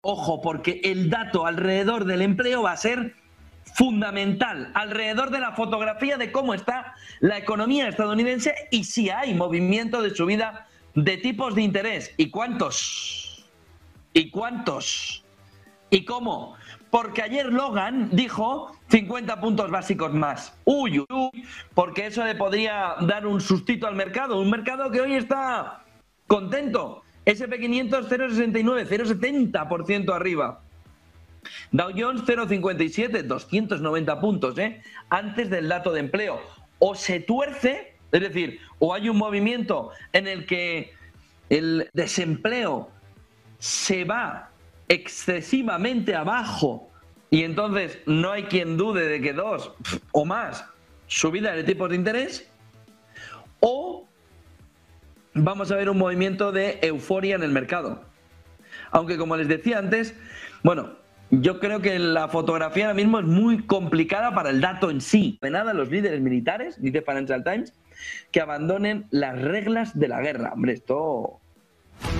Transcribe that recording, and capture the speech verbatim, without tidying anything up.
Ojo, porque el dato alrededor del empleo va a ser fundamental, alrededor de la fotografía de cómo está la economía estadounidense y si hay movimiento de subida de tipos de interés. ¿Y cuántos? ¿Y cuántos? ¿Y cómo? Porque ayer Logan dijo cincuenta puntos básicos más. Uy, uy, uy, porque eso le podría dar un sustito al mercado. Un mercado que hoy está contento. ese and pe quinientos cero coma sesenta y nueve, cero coma setenta por ciento arriba. Dow Jones cero coma cincuenta y siete, doscientos noventa puntos, ¿eh? Antes del dato de empleo. O se tuerce, es decir, o hay un movimiento en el que el desempleo se va excesivamente abajo y entonces no hay quien dude de que dos o más subida de tipos de interés, o vamos a ver un movimiento de euforia en el mercado. Aunque, como les decía antes, bueno, yo creo que la fotografía ahora mismo es muy complicada para el dato en sí. De nada, los líderes militares, dice Financial Times, que abandonen las reglas de la guerra. Hombre, esto